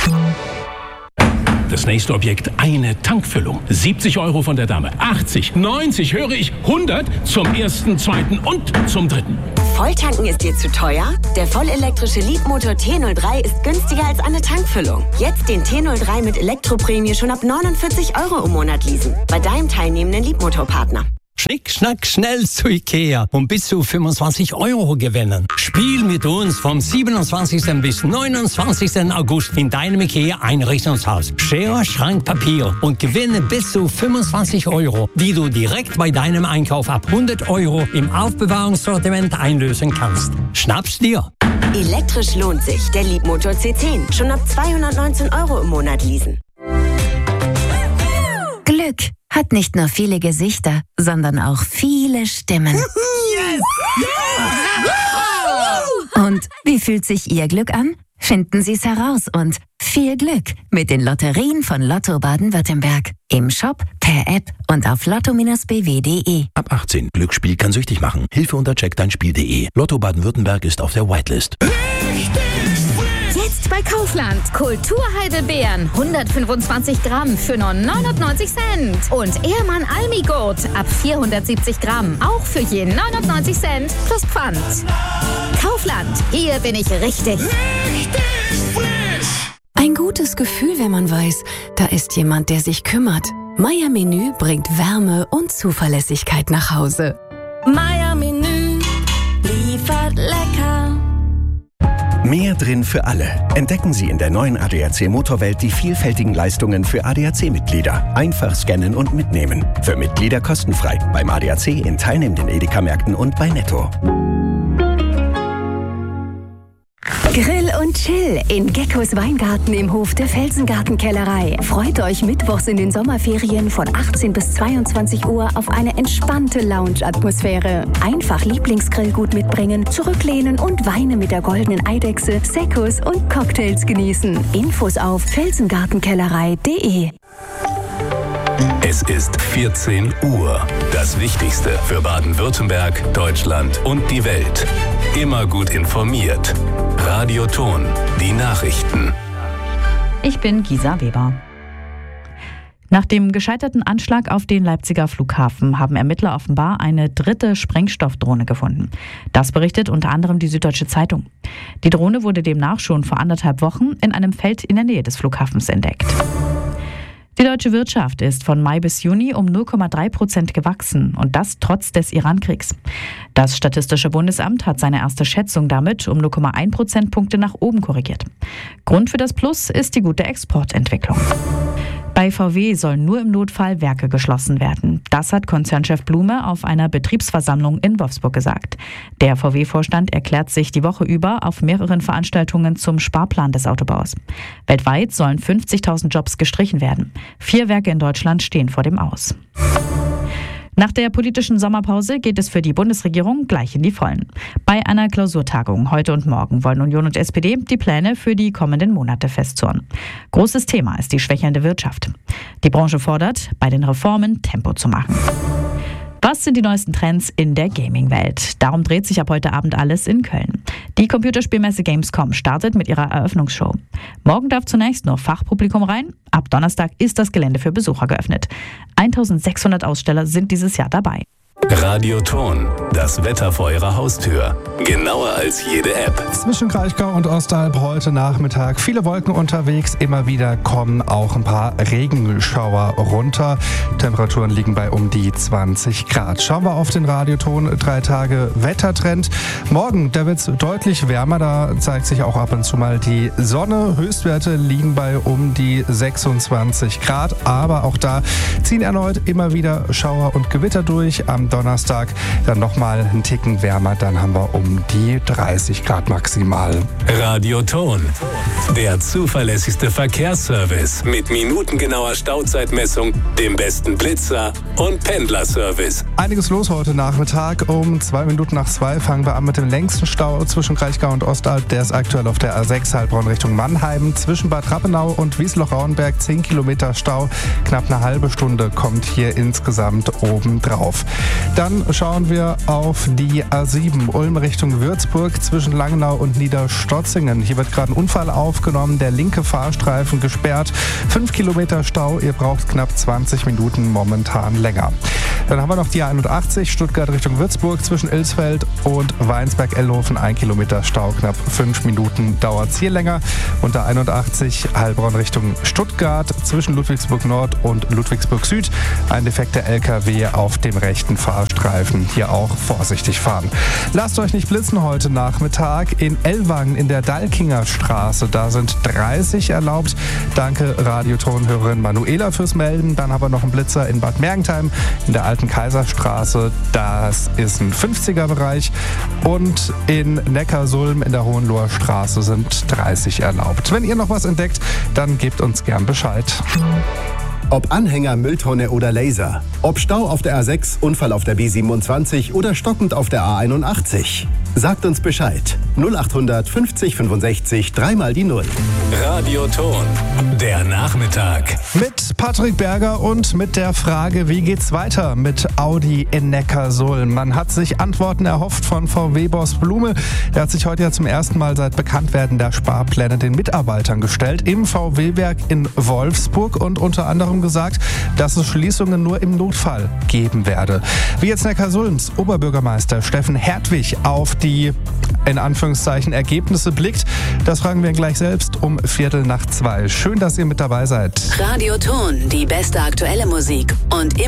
Das nächste Objekt, eine Tankfüllung. 70 € von der Dame, 80, 90, höre ich, 100 zum ersten, zweiten und zum dritten. Volltanken ist dir zu teuer? Der vollelektrische Leapmotor T03 ist günstiger als eine Tankfüllung. Jetzt den T03 mit Elektroprämie schon ab 49 € im Monat leasen. Bei deinem teilnehmenden Leapmotor-Partner. Schnick, schnack, schnell zu Ikea und bis zu 25 € gewinnen. Spiel mit uns vom 27. bis 29. August in deinem Ikea-Einrichtungshaus. Schere, Schrank, Papier und gewinne bis zu 25 €, die du direkt bei deinem Einkauf ab 100 € im Aufbewahrungssortiment einlösen kannst. Schnapp's dir! Elektrisch lohnt sich. Der Leapmotor C10. Schon ab 219 € im Monat leasen. Glück hat nicht nur viele Gesichter, sondern auch viele Stimmen. Yes! Yeah! Und wie fühlt sich Ihr Glück an? Finden Sie es heraus und viel Glück mit den Lotterien von Lotto Baden-Württemberg. Im Shop, per App und auf lotto-bw.de. Ab 18. Glücksspiel kann süchtig machen. Hilfe unter checkdeinspiel.de. Lotto Baden-Württemberg ist auf der Whitelist. Jetzt bei Kaufland. Kulturheidelbeeren 125 Gramm für nur 99 Cent. Und Ehrmann Almigurt ab 470 Gramm. Auch für je 99 Cent plus Pfand. Kaufland. Hier bin ich richtig. Ein gutes Gefühl, wenn man weiß, da ist jemand, der sich kümmert. Meier Menü bringt Wärme und Zuverlässigkeit nach Hause. Meier Menü liefert lecker. Mehr drin für alle. Entdecken Sie in der neuen ADAC Motorwelt die vielfältigen Leistungen für ADAC-Mitglieder. Einfach scannen und mitnehmen. Für Mitglieder kostenfrei. Beim ADAC in teilnehmenden Edeka-Märkten und bei Netto. Grill und Chill in Geckos Weingarten im Hof der Felsengartenkellerei. Freut euch mittwochs in den Sommerferien von 18 bis 22 Uhr auf eine entspannte Lounge-Atmosphäre. Einfach Lieblingsgrillgut mitbringen, zurücklehnen und Weine mit der goldenen Eidechse, Seccos und Cocktails genießen. Infos auf felsengartenkellerei.de. Es ist 14 Uhr. Das Wichtigste für Baden-Württemberg, Deutschland und die Welt. Immer gut informiert. Radio Ton, die Nachrichten. Ich bin Gisa Weber. Nach dem gescheiterten Anschlag auf den Leipziger Flughafen haben Ermittler offenbar eine dritte Sprengstoffdrohne gefunden. Das berichtet unter anderem die Süddeutsche Zeitung. Die Drohne wurde demnach schon vor 1,5 Wochen in einem Feld in der Nähe des Flughafens entdeckt. Die deutsche Wirtschaft ist von Mai bis Juni um 0,3% gewachsen und das trotz des Iran-Kriegs. Das Statistische Bundesamt hat seine erste Schätzung damit um 0,1 Prozentpunkte nach oben korrigiert. Grund für das Plus ist die gute Exportentwicklung. Bei VW sollen nur im Notfall Werke geschlossen werden. Das hat Konzernchef Blume auf einer Betriebsversammlung in Wolfsburg gesagt. Der VW-Vorstand erklärt sich die Woche über auf mehreren Veranstaltungen zum Sparplan des Autobaus. Weltweit sollen 50.000 Jobs gestrichen werden. 4 Werke in Deutschland stehen vor dem Aus. Nach der politischen Sommerpause geht es für die Bundesregierung gleich in die Vollen. Bei einer Klausurtagung heute und morgen wollen Union und SPD die Pläne für die kommenden Monate festzurren. Großes Thema ist die schwächelnde Wirtschaft. Die Branche fordert, bei den Reformen Tempo zu machen. Was sind die neuesten Trends in der Gaming-Welt? Darum dreht sich ab heute Abend alles in Köln. Die Computerspielmesse Gamescom startet mit ihrer Eröffnungsshow. Morgen darf zunächst nur Fachpublikum rein. Ab Donnerstag ist das Gelände für Besucher geöffnet. 1600 Aussteller sind dieses Jahr dabei. Radio Ton, das Wetter vor Ihrer Haustür. Genauer als jede App. Zwischen Kraichgau und Ostalb heute Nachmittag. Viele Wolken unterwegs. Immer wieder kommen auch ein paar Regenschauer runter. Temperaturen liegen bei um die 20 Grad. Schauen wir auf den Radioton 3 Tage Wettertrend. Morgen, da wird es deutlich wärmer. Da zeigt sich auch ab und zu mal die Sonne. Höchstwerte liegen bei um die 26 Grad. Aber auch da ziehen erneut immer wieder Schauer und Gewitter durch. Am Donnerstag dann nochmal einen Ticken wärmer, dann haben wir um die 30 Grad maximal. Radio Ton, der zuverlässigste Verkehrsservice mit minutengenauer Stauzeitmessung, dem besten Blitzer und Pendlerservice. Einiges los heute Nachmittag. Um 2 Minuten nach 2 fangen wir an mit dem längsten Stau zwischen Kraichgau und Ostalb. Der ist aktuell auf der A6 Heilbronn Richtung Mannheim. Zwischen Bad Rappenau und Wiesloch-Rauenberg 10 Kilometer Stau. Knapp eine halbe Stunde kommt hier insgesamt oben drauf. Dann schauen wir auf die A7 Ulm Richtung Würzburg zwischen Langenau und Niederstotzingen. Hier wird gerade ein Unfall aufgenommen. Der linke Fahrstreifen gesperrt. 5 Kilometer Stau. Ihr braucht knapp 20 Minuten momentan länger. Dann haben wir noch die A81 Stuttgart Richtung Würzburg zwischen Ilsfeld und Weinsberg-Ellhofen. 1 Kilometer Stau, knapp 5 Minuten dauert es hier länger. Und der 81 Heilbronn Richtung Stuttgart zwischen Ludwigsburg Nord und Ludwigsburg Süd. Ein defekter LKW auf dem rechten Fahrstreifen. Hier auch vorsichtig fahren. Lasst euch nicht blitzen heute Nachmittag. In Ellwangen in der Dalkinger Straße, da sind 30 erlaubt. Danke Radiotonhörerin Manuela fürs Melden. Dann haben wir noch einen Blitzer in Bad Mergentheim in der Alten Kaiserstraße. Das ist ein 50er-Bereich. Und in Neckarsulm in der Hohenloher Straße sind 30 erlaubt. Wenn ihr noch was entdeckt, dann gebt uns gern Bescheid. Ob Anhänger, Mülltonne oder Laser. Ob Stau auf der A6, Unfall auf der B27 oder stockend auf der A81. Sagt uns Bescheid. 0800 50 65 3 die 0. Radioton, der Nachmittag. Mit Patrick Berger und mit der Frage, wie geht's weiter mit Audi in Neckarsulm? Man hat sich Antworten erhofft von VW-Boss Blume. Der hat sich heute ja zum ersten Mal seit Bekanntwerden der Sparpläne den Mitarbeitern gestellt im VW-Werk in Wolfsburg und unter anderem gesagt, dass es Schließungen nur im Notfall geben werde. Wie jetzt Neckarsulms Oberbürgermeister Steffen Hertwig auf die, in Anführungszeichen, Ergebnisse blickt, das fragen wir ihn gleich selbst um 1:15. Schön, dass ihr mit dabei seid. Radioton, die beste aktuelle Musik und immer